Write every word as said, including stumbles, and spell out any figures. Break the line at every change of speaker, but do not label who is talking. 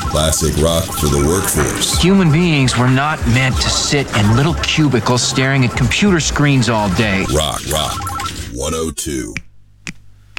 Classic rock for the workforce.
Human beings were not meant to sit in little cubicles staring at computer screens all day.
Rock, rock, one oh two.